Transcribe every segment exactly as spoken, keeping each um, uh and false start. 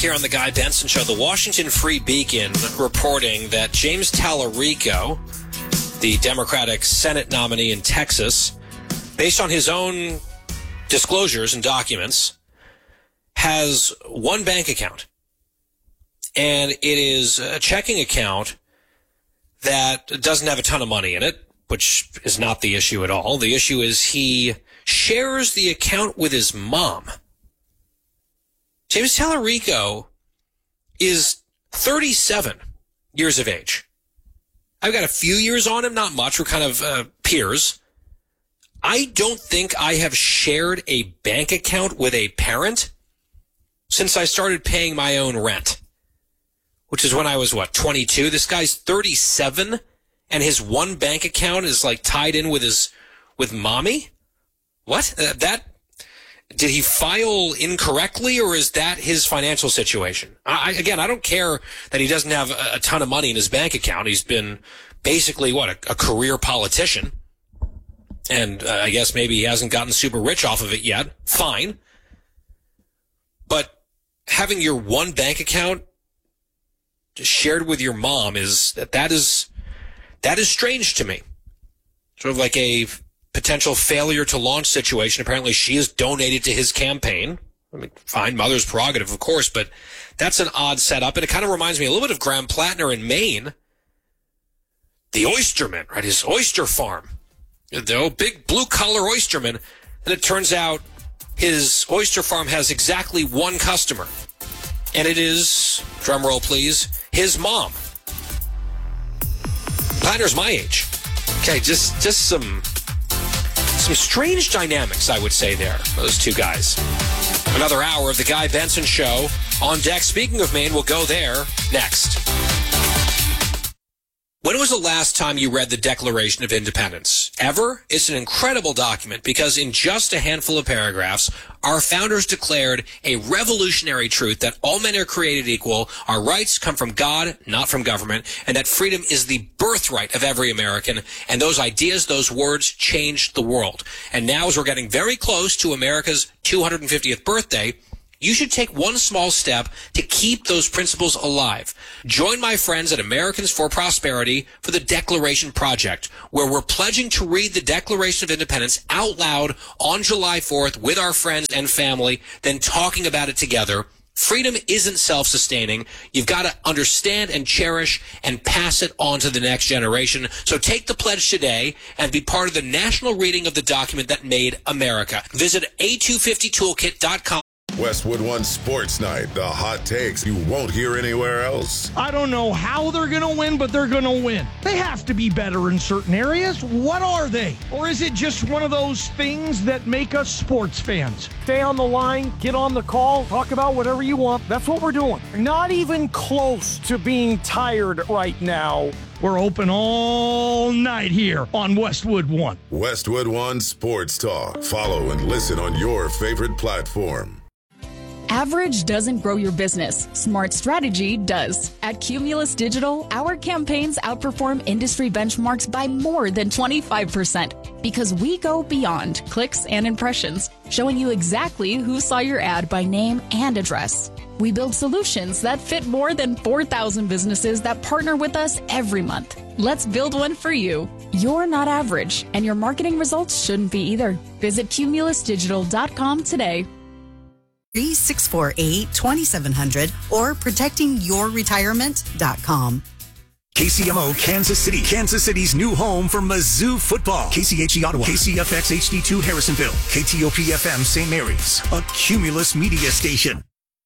here on the Guy Benson Show. The Washington Free Beacon reporting that James Tallarico, the Democratic Senate nominee in Texas, based on his own disclosures and documents, has one bank account. And it is a checking account that doesn't have a ton of money in it, which is not the issue at all. The issue is he shares the account with his mom. James Tallarico is thirty-seven years of age. I've got a few years on him, not much. We're kind of uh, peers. I don't think I have shared a bank account with a parent since I started paying my own rent, which is when I was, what, twenty-two? This guy's thirty-seven, and his one bank account is, like, tied in with his, with mommy? What? Uh, that, did he file incorrectly, or is that his financial situation? I, again, I don't care that he doesn't have a, a ton of money in his bank account. He's been basically, what, a, a career politician. And uh, I guess maybe he hasn't gotten super rich off of it yet. Fine. But having your one bank account shared with your mom is, that is, that is strange to me. Sort of like a potential failure to launch situation. Apparently she has donated to his campaign. I mean, fine, mother's prerogative, of course, but that's an odd setup. And it kind of reminds me a little bit of Graham Plattner in Maine. The oysterman, right? His oyster farm. The old big blue-collar oysterman. And it turns out his oyster farm has exactly one customer. And it is, drum roll please, his mom. Plattner's my age. Okay, just just some some strange dynamics, I would say, there. Those two guys. Another hour of the Guy Benson Show on deck. Speaking of Maine, we'll go there next. When was the last time you read the Declaration of Independence? Ever? It's an incredible document because in just a handful of paragraphs, our founders declared a revolutionary truth that all men are created equal, our rights come from God, not from government, and that freedom is the birthright of every American. And those ideas, those words changed the world. And now as we're getting very close to America's two hundred fiftieth birthday, you should take one small step to keep those principles alive. Join my friends at Americans for Prosperity for the Declaration Project, where we're pledging to read the Declaration of Independence out loud on July fourth with our friends and family, then talking about it together. Freedom isn't self-sustaining. You've got to understand and cherish and pass it on to the next generation. So take the pledge today and be part of the national reading of the document that made America. Visit A two fifty toolkit dot com. Westwood One Sports Night, the hot takes you won't hear anywhere else. I don't know how they're going to win, but they're going to win. They have to be better in certain areas. What are they? Or is it just one of those things that make us sports fans? Stay on the line, get on the call, talk about whatever you want. That's what we're doing. Not even close to being tired right now. We're open all night here on Westwood One. Westwood One Sports Talk. Follow and listen on your favorite platform. Average doesn't grow your business. Smart strategy does. At Cumulus Digital, our campaigns outperform industry benchmarks by more than twenty-five percent because we go beyond clicks and impressions, showing you exactly who saw your ad by name and address. We build solutions that fit more than four thousand businesses that partner with us every month. Let's build one for you. You're not average, and your marketing results shouldn't be either. Visit cumulus digital dot com today. three six four eight, two seven zero zero or protecting your retirement dot com. K C M O Kansas City, Kansas City's new home for Mizzou football. K C H E Ottawa, K C F X H D two Harrisonville, K T O P F M Saint Mary's, a Cumulus media station.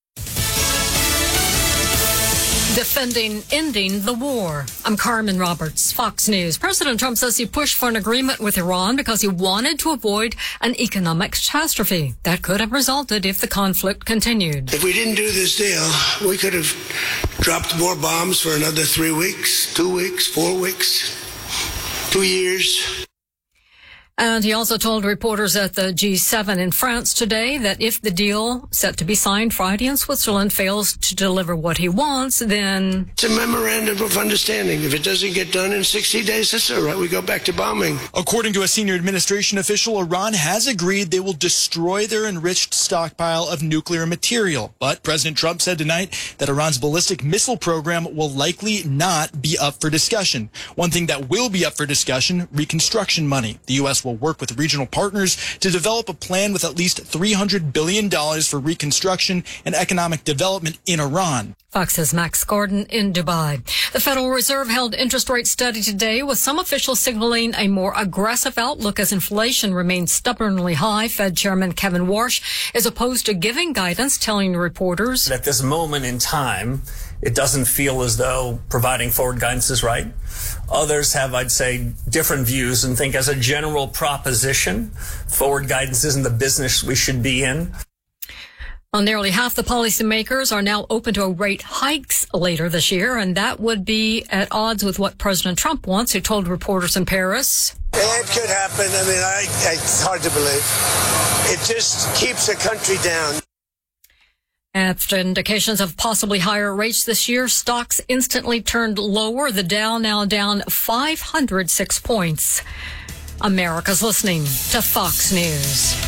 Defending ending the war. I'm Carmen Roberts, Fox News. President Trump says he pushed for an agreement with Iran because he wanted to avoid an economic catastrophe that could have resulted if the conflict continued. If we didn't do this deal, we could have dropped more bombs for another three weeks, two weeks, four weeks, two years. And he also told reporters at the G seven in France today that if the deal set to be signed Friday in Switzerland fails to deliver what he wants, then It's a memorandum of understanding. If it doesn't get done in sixty days, that's all right. We go back to bombing. According to a senior administration official, Iran has agreed they will destroy their enriched stockpile of nuclear material. But President Trump said tonight that Iran's ballistic missile program will likely not be up for discussion. One thing that will be up for discussion, reconstruction money. The U S will work with regional partners to develop a plan with at least three hundred billion dollars for reconstruction and economic development in Iran. Fox's Max Gordon in Dubai. The Federal Reserve held interest rate steady today, with some officials signaling a more aggressive outlook as inflation remains stubbornly high. Fed Chairman Kevin Warsh is opposed to giving guidance, telling reporters, At this moment in time, it doesn't feel as though providing forward guidance is right. Others have, I'd say, different views and think as a general proposition, forward guidance isn't the business we should be in. Well, nearly half the policymakers are now open to rate hikes later this year, and that would be at odds with what President Trump wants, who told reporters in Paris. It could happen. I mean, I, it's hard to believe. It just keeps the country down. After indications of possibly higher rates this year, stocks instantly turned lower. The Dow now down five hundred six points. America's listening to Fox News.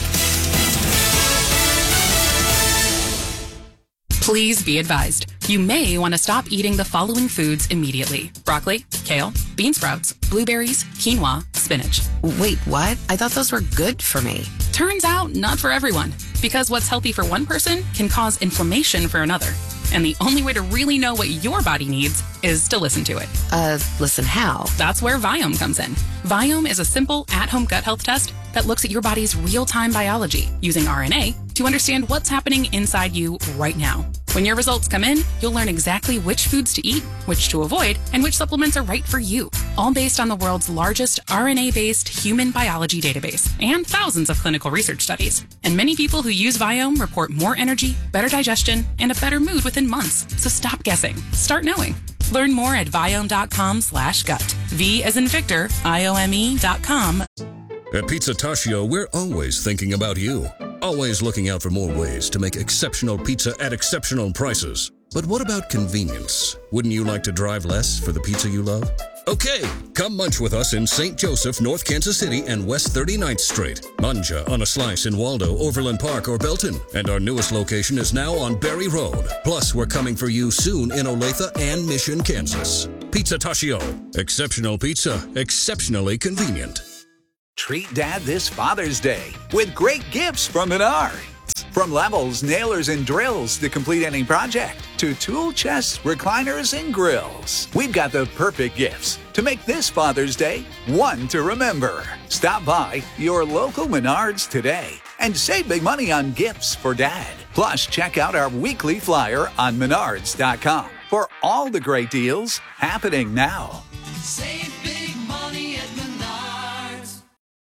Please be advised, you may want to stop eating the following foods immediately. Broccoli, kale, bean sprouts, blueberries, quinoa, spinach. Wait, what? I thought those were good for me. Turns out, not for everyone. Because what's healthy for one person can cause inflammation for another. And the only way to really know what your body needs is to listen to it. Uh, listen how? That's where Viome comes in. Viome is a simple at-home gut health test that looks at your body's real-time biology using R N A to understand what's happening inside you right now. When your results come in, you'll learn exactly which foods to eat, which to avoid, and which supplements are right for you. All based on the world's largest R N A-based human biology database and thousands of clinical research studies. And many people who use Viome report more energy, better digestion, and a better mood within months. So stop guessing. Start knowing. Learn more at Viome.com slash gut. V as in Victor, I O M E dot com. At Pizza Tashio, we're always thinking about you. Always looking out for more ways to make exceptional pizza at exceptional prices. But what about convenience? Wouldn't you like to drive less for the pizza you love? Okay, come munch with us in Saint Joseph, North Kansas City, and West thirty-ninth Street. Manja on a slice in Waldo, Overland Park, or Belton. And our newest location is now on Berry Road. Plus, we're coming for you soon in Olathe and Mission, Kansas. Pizza Tashio. Exceptional pizza. Exceptionally convenient. Treat Dad this Father's Day with great gifts from Menards. From levels, nailers, and drills to complete any project, to tool chests, recliners, and grills. We've got the perfect gifts to make this Father's Day one to remember. Stop by your local Menards today and save big money on gifts for Dad. Plus, check out our weekly flyer on menards dot com for all the great deals happening now. Save big money at Menards.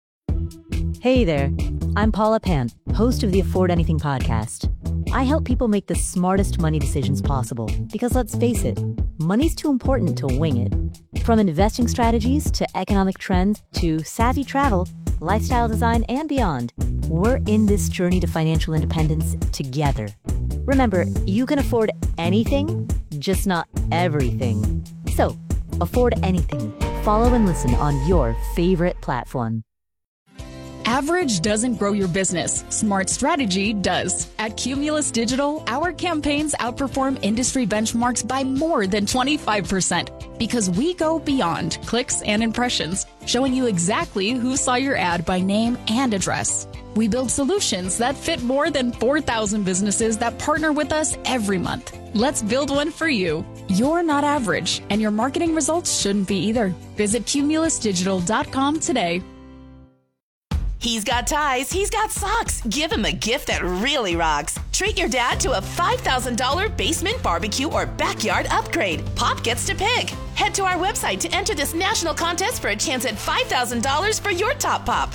Hey there, I'm Paula Pant, host of the Afford Anything podcast. I help people make the smartest money decisions possible because, let's face it, money's too important to wing it. From investing strategies to economic trends to savvy travel, lifestyle design, and beyond, we're in this journey to financial independence together. Remember, you can afford anything, just not everything. So, afford anything. Follow and listen on your favorite platform. Average doesn't grow your business. Smart strategy does. At Cumulus Digital, our campaigns outperform industry benchmarks by more than twenty-five percent because we go beyond clicks and impressions, showing you exactly who saw your ad by name and address. We build solutions that fit more than four thousand businesses that partner with us every month. Let's build one for you. You're not average, and your marketing results shouldn't be either. Visit cumulus digital dot com today. He's got ties, he's got socks. Give him a gift that really rocks. Treat your dad to a five thousand dollars basement barbecue or backyard upgrade. Pop gets to pick. Head to our website to enter this national contest for a chance at five thousand dollars for your top pop.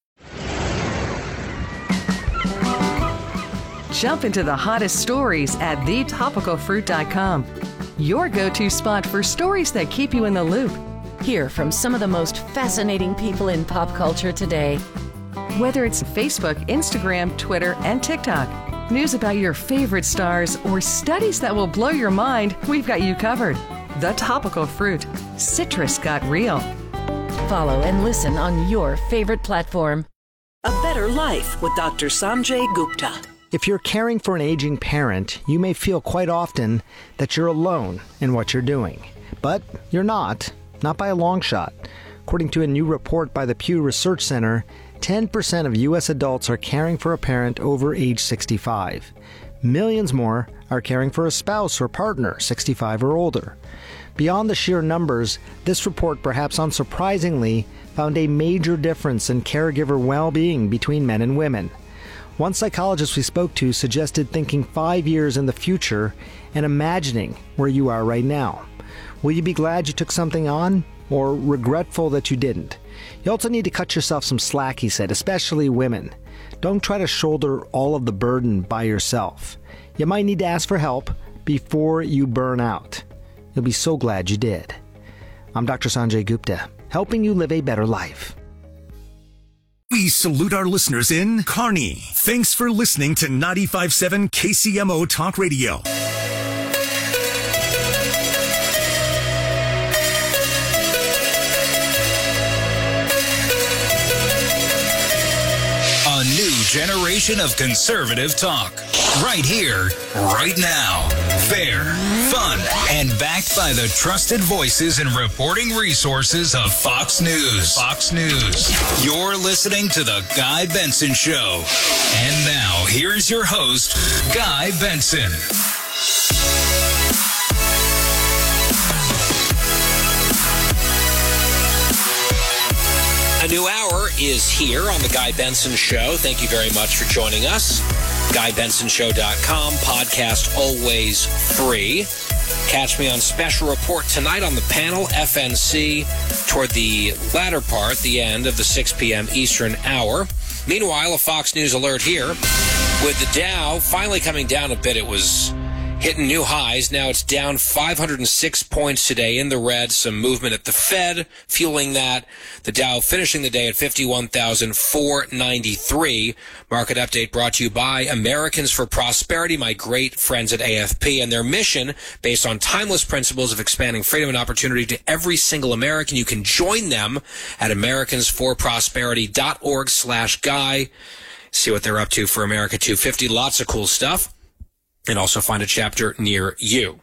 Jump into the hottest stories at the topical fruit dot com. Your go-to spot for stories that keep you in the loop. Hear from some of the most fascinating people in pop culture today. Whether it's Facebook, Instagram, Twitter, and TikTok, news about your favorite stars, or studies that will blow your mind, we've got you covered. The Topical Fruit. Citrus got real. Follow and listen on your favorite platform. A Better Life with Doctor Sanjay Gupta. If you're caring for an aging parent, you may feel quite often that you're alone in what you're doing. But you're not, not by a long shot. According to a new report by the Pew Research Center, ten percent of U S adults are caring for a parent over age sixty-five. Millions more are caring for a spouse or partner sixty-five or older. Beyond the sheer numbers, this report, perhaps unsurprisingly, found a major difference in caregiver well-being between men and women. One psychologist we spoke to suggested thinking five years in the future and imagining where you are right now. Will you be glad you took something on, or regretful that you didn't? You also need to cut yourself some slack, he said, especially women. Don't try to shoulder all of the burden by yourself. You might need to ask for help before you burn out. You'll be so glad you did. I'm Doctor Sanjay Gupta, helping you live a better life. We salute our listeners in Kearney. Thanks for listening to ninety-five point seven K C M O Talk Radio. A new generation of conservative talk. Right here, right now. Fair, fun, and backed by the trusted voices and reporting resources of Fox News. Fox News. You're listening to The Guy Benson Show. And now, here's your host, Guy Benson. A new hour is here on The Guy Benson Show. Thank you very much for joining us. guy benson show dot com. Podcast always free. Catch me on Special Report tonight on the panel, F N C, toward the latter part, the end of the six p.m. Eastern hour. Meanwhile, a Fox News alert here. With the Dow finally coming down a bit, it was hitting new highs. Now it's down five hundred six points today in the red. Some movement at the Fed fueling that. The Dow finishing the day at fifty-one thousand four hundred ninety-three. Market update brought to you by Americans for Prosperity, my great friends at A F P, and their mission based on timeless principles of expanding freedom and opportunity to every single American. You can join them at americans for prosperity dot org slash guy. See what they're up to for America two fifty. Lots of cool stuff. And also find a chapter near you.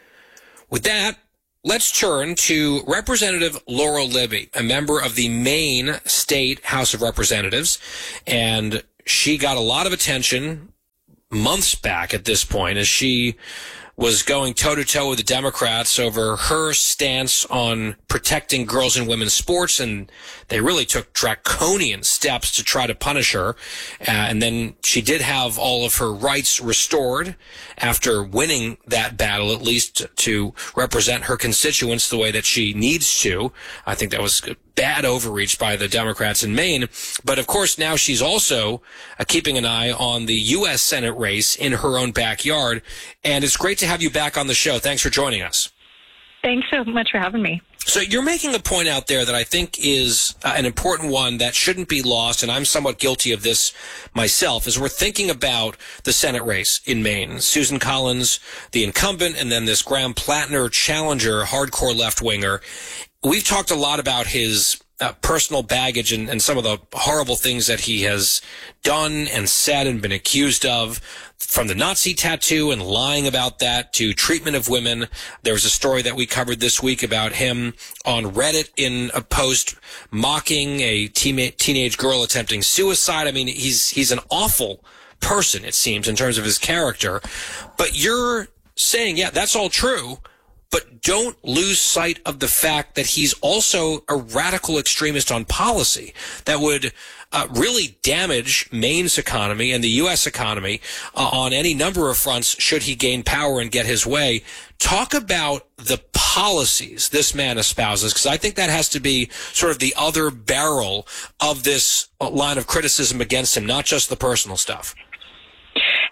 With that, let's turn to Representative Laurel Libby, a member of the Maine State House of Representatives. And she got a lot of attention months back at this point as she was going toe-to-toe with the Democrats over her stance on protecting girls and women's sports, and they really took draconian steps to try to punish her. Uh, and then she did have all of her rights restored after winning that battle, at least to represent her constituents the way that she needs to. I think that was bad overreach by the Democrats in Maine. But of course, now she's also uh, keeping an eye on the U S Senate race in her own backyard. And it's great to have you back on the show. Thanks for joining us. Thanks so much for having me. So you're making a point out there that I think is uh, an important one that shouldn't be lost, and I'm somewhat guilty of this myself, as we're thinking about the Senate race in Maine. Susan Collins, the incumbent, and then this Graham Plattner challenger, hardcore left-winger. We've talked a lot about his uh, personal baggage and, and some of the horrible things that he has done and said and been accused of, from the Nazi tattoo and lying about that to treatment of women. There was a story that we covered this week about him on Reddit in a post mocking a teen- teenage girl attempting suicide. I mean, he's he's an awful person, it seems, in terms of his character. But you're saying, yeah, that's all true, but don't lose sight of the fact that he's also a radical extremist on policy that would uh, really damage Maine's economy and the U S economy uh, on any number of fronts should he gain power and get his way. Talk about the policies this man espouses, because I think that has to be sort of the other barrel of this line of criticism against him, not just the personal stuff.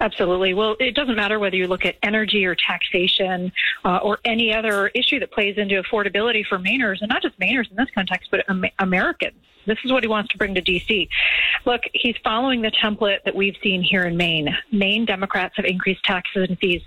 Absolutely. Well, it doesn't matter whether you look at energy or taxation uh, or any other issue that plays into affordability for Mainers, and not just Mainers in this context, but Am- Americans. This is what he wants to bring to D C. Look, he's following the template that we've seen here in Maine. Maine Democrats have increased taxes and fees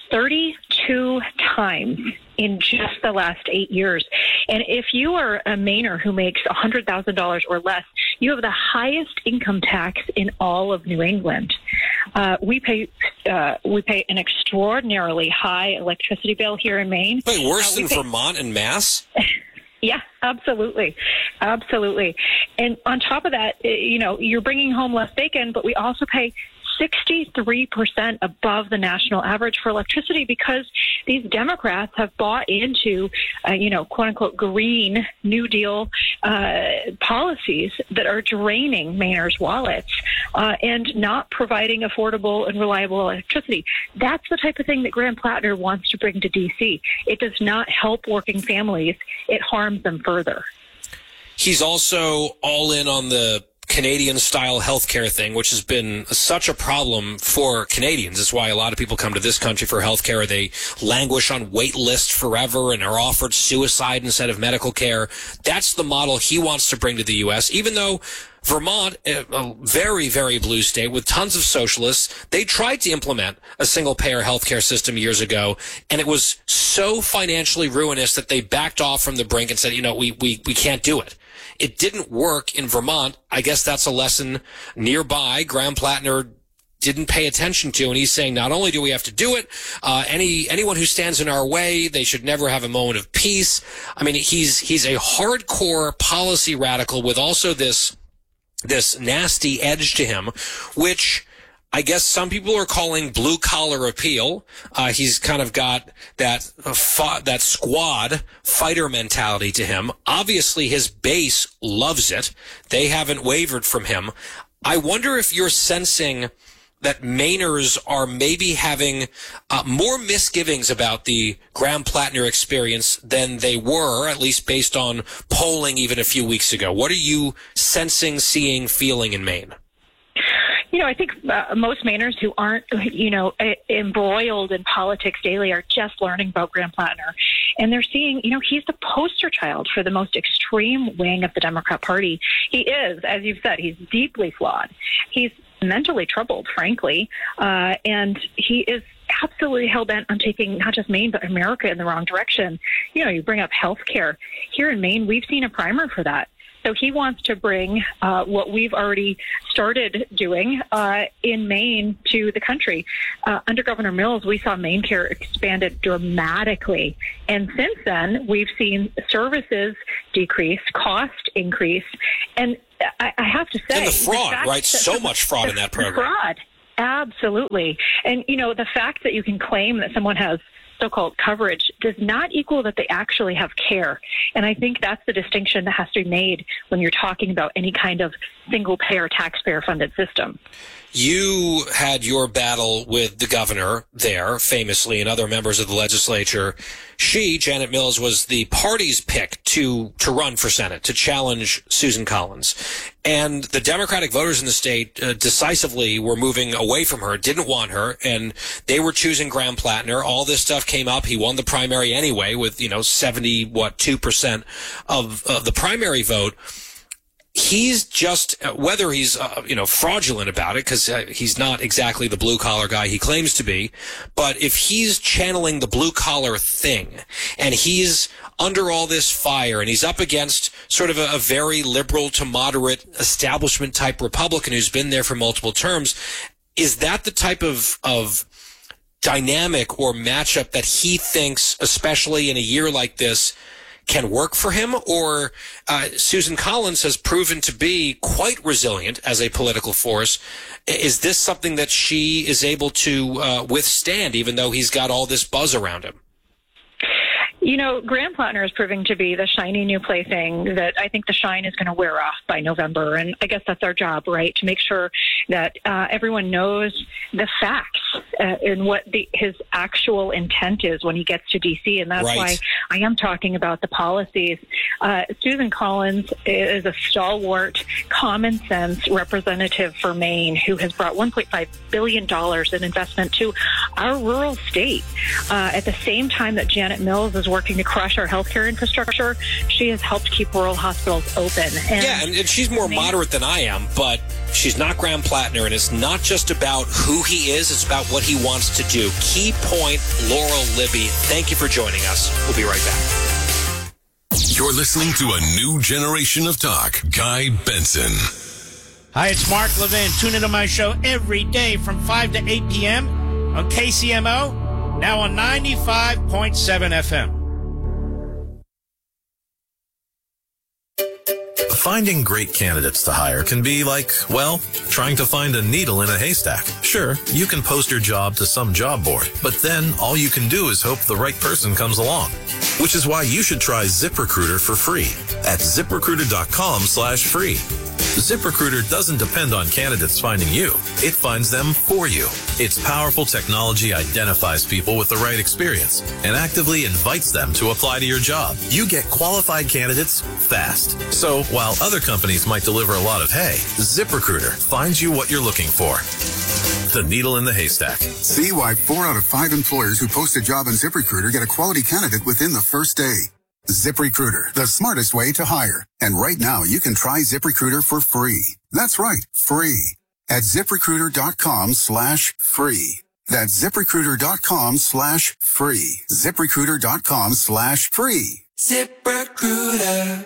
thirty-two times in just the last eight years. And if you are a Mainer who makes one hundred thousand dollars or less, you have the highest income tax in all of New England. Uh, we pay uh, we pay an extraordinarily high electricity bill here in Maine. Wait, worse uh, than pay- Vermont and Mass? Yeah, absolutely. Absolutely. And on top of that, you know, you're bringing home less bacon, but we also pay sixty-three percent above the national average for electricity because these Democrats have bought into, uh, you know, quote unquote, green New Deal uh, policies that are draining Mainers' wallets uh, and not providing affordable and reliable electricity. That's the type of thing that Graham Plattner wants to bring to D C. It does not help working families. It harms them further. He's also all in on the Canadian-style healthcare thing, which has been such a problem for Canadians. It's why a lot of people come to this country for healthcare. They languish on wait lists forever and are offered suicide instead of medical care. That's the model he wants to bring to the U S, even though Vermont, a very, very blue state with tons of socialists, they tried to implement a single-payer healthcare system years ago, and it was so financially ruinous that they backed off from the brink and said, you know, we, we, we can't do it. It didn't work in Vermont. I guess that's a lesson nearby. Graham Plattner didn't pay attention to, and he's saying not only do we have to do it, uh, any anyone who stands in our way, they should never have a moment of peace. I mean, he's he's a hardcore policy radical with also this this nasty edge to him, which I guess some people are calling blue collar appeal. Uh, he's kind of got that uh, fa- that squad fighter mentality to him. Obviously, his base loves it. They haven't wavered from him. I wonder if you're sensing that Mainers are maybe having uh, more misgivings about the Graham Plattner experience than they were, at least based on polling even a few weeks ago. What are you sensing, seeing, feeling in Maine? You know, I think uh, most Mainers who aren't, you know, embroiled in politics daily are just learning about Graham Plattner. And they're seeing, you know, he's the poster child for the most extreme wing of the Democrat Party. He is, as you've said, he's deeply flawed. He's mentally troubled, frankly. Uh, and he is absolutely hell-bent on taking not just Maine, but America in the wrong direction. You know, you bring up health care. Here in Maine, we've seen a primer for that. So he wants to bring uh, what we've already started doing uh, in Maine to the country. Uh, under Governor Mills, we saw MaineCare expanded dramatically. And since then, we've seen services decrease, cost increase. And I, I have to say... And the fraud, the right? So much fraud in that program. Fraud, absolutely. And, you know, the fact that you can claim that someone has so-called coverage does not equal that they actually have care. And I think that's the distinction that has to be made when you're talking about any kind of single-payer, taxpayer-funded system. You had your battle with the governor there, famously, and other members of the legislature. She, Janet Mills, was the party's pick to, to run for Senate, to challenge Susan Collins. And the Democratic voters in the state uh, decisively were moving away from her, didn't want her, and they were choosing Graham Plattner. All this stuff came up. He won the primary anyway with, you know, seventy, what, two percent of, of the primary vote. He's just, whether he's, uh, you know, fraudulent about it, because uh, he's not exactly the blue-collar guy he claims to be, but if he's channeling the blue-collar thing, and he's under all this fire, and he's up against sort of a, a very liberal to moderate establishment-type Republican who's been there for multiple terms, is that the type of, of dynamic or matchup that he thinks, especially in a year like this, can work for him? Or uh, Susan Collins has proven to be quite resilient as a political force. Is this something that she is able to uh, withstand, even though he's got all this buzz around him? You know, Graham Plattner is proving to be the shiny new plaything that I think the shine is going to wear off by November. And I guess that's our job, right, to make sure that uh, everyone knows the facts uh, and what the, his actual intent is when he gets to D C. And that's Right. why I am talking about the policies. Uh, Susan Collins is a stalwart, common sense representative for Maine who has brought one point five billion dollars in investment to our rural state. Uh, at the same time that Janet Mills is working to crush our healthcare infrastructure, she has helped keep rural hospitals open. And yeah, and, and she's more moderate than I am, but she's not Graham Plattner, and it's not just about who he is, it's about what he wants to do. Key point, Laurel Libby. Thank you for joining us. We'll be right back. You're listening to a new generation of talk. Guy Benson. Hi, it's Mark Levin. Tune into my show every day from five to eight p.m. on K C M O, now on ninety-five point seven F M. Finding great candidates to hire can be like, well, trying to find a needle in a haystack. Sure, you can post your job to some job board, but then all you can do is hope the right person comes along. Which is why you should try ZipRecruiter for free at ZipRecruiter.com slash free. ZipRecruiter doesn't depend on candidates finding you. It finds them for you. Its powerful technology identifies people with the right experience and actively invites them to apply to your job. You get qualified candidates fast. So while other companies might deliver a lot of hay, ZipRecruiter finds you what you're looking for. The needle in the haystack. See why four out of five employers who post a job on ZipRecruiter get a quality candidate within the first day. ZipRecruiter, the smartest way to hire. And right now, you can try ZipRecruiter for free. That's right, free. At ZipRecruiter.com slash free. That's ZipRecruiter.com slash free. ZipRecruiter.com slash free. ZipRecruiter.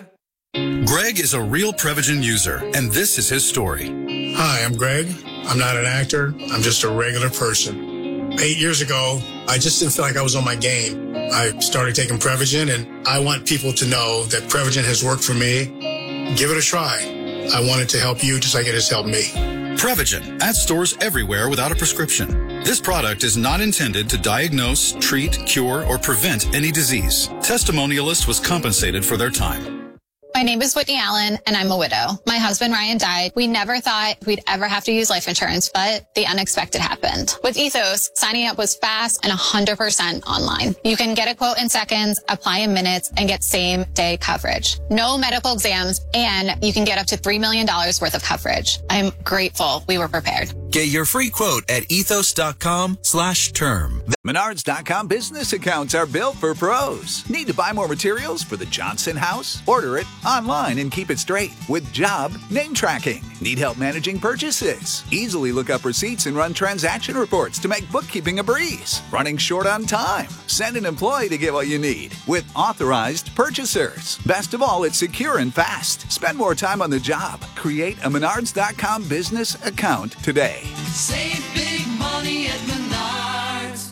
Greg is a real Prevagen user, and this is his story. Hi, I'm Greg. I'm not an actor. I'm just a regular person. Eight years ago, I just didn't feel like I was on my game. I started taking Prevagen, and I want people to know that Prevagen has worked for me. Give it a try. I want it to help you just like it has helped me. Prevagen, at stores everywhere without a prescription. This product is not intended to diagnose, treat, cure, or prevent any disease. Testimonialist was compensated for their time. My name is Whitney Allen, and I'm a widow. My husband, Ryan, died. We never thought we'd ever have to use life insurance, but the unexpected happened. With Ethos, signing up was fast and one hundred percent online. You can get a quote in seconds, apply in minutes, and get same-day coverage. No medical exams, and you can get up to three million dollars worth of coverage. I'm grateful we were prepared. Get your free quote at ethos.com slash term. Menards dot com business accounts are built for pros. Need to buy more materials for the Johnson house? Order it online and keep it straight with job name tracking. Need help managing purchases? Easily look up receipts and run transaction reports to make bookkeeping a breeze. Running short on time? Send an employee to get what you need with authorized purchasers. Best of all, it's secure and fast. Spend more time on the job. Create a Menards dot com business account today. Save big money at Menards.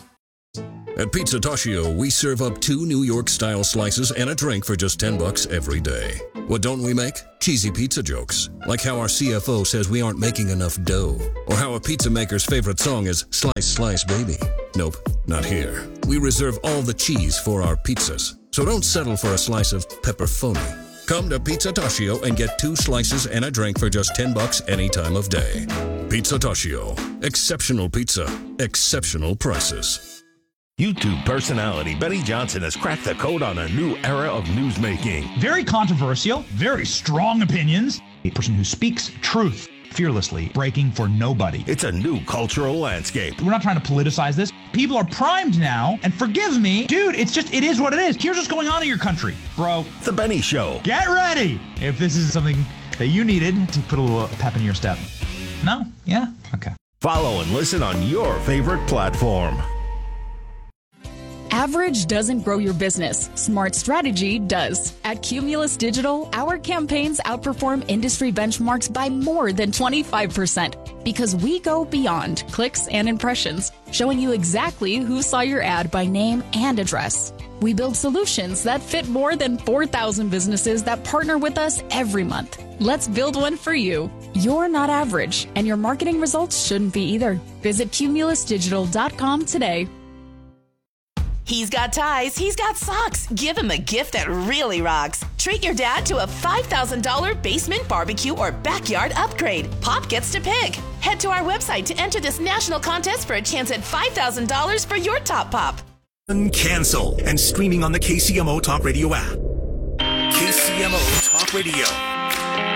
At Pizza Toshio, we serve up two New York-style slices and a drink for just ten bucks every day. What don't we make? Cheesy pizza jokes. Like how our C F O says we aren't making enough dough. Or how a pizza maker's favorite song is Slice, Slice, Baby. Nope, not here. We reserve all the cheese for our pizzas. So don't settle for a slice of pepperoni. Come to Pizza Toshio and get two slices and a drink for just ten bucks any time of day. Pizza Toshio. Exceptional pizza. Exceptional prices. YouTube personality Benny Johnson has cracked the code on a new era of newsmaking. Very controversial, very strong opinions. A person who speaks truth fearlessly, breaking for nobody. It's a new cultural landscape. We're not trying to politicize this. People are primed now, and forgive me, dude, it's just, it is what it is. Here's what's going on in your country, bro. The Benny Show. Get ready if this is something that you needed to put a little pep in your step. No? Yeah? Okay. Follow and listen on your favorite platform. Average doesn't grow your business. Smart strategy does. At Cumulus Digital, our campaigns outperform industry benchmarks by more than twenty-five percent because we go beyond clicks and impressions, showing you exactly who saw your ad by name and address. We build solutions that fit more than four thousand businesses that partner with us every month. Let's build one for you. You're not average, and your marketing results shouldn't be either. Visit Cumulus Digital dot com today. He's got ties, he's got socks. Give him a gift that really rocks. Treat your dad to a five thousand dollars basement barbecue or backyard upgrade. Pop gets to pick. Head to our website to enter this national contest for a chance at five thousand dollars for your top pop. Cancel and streaming on the K C M O Talk Radio app. K C M O Talk Radio.